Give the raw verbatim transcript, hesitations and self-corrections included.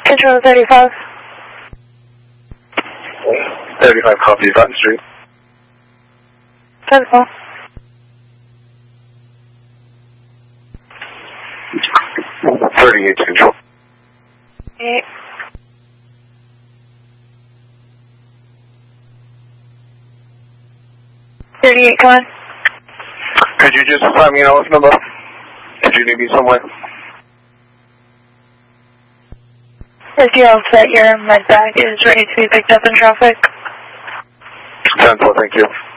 Control thirty-five. thirty-five copy, Button Street. Telephone. thirty-eight Control. eight. thirty-eight, come on. Could you just assign me an office number? Did you need me somewhere? Is your all set? Your med bag is ready to be picked up in traffic. ten four, thank you.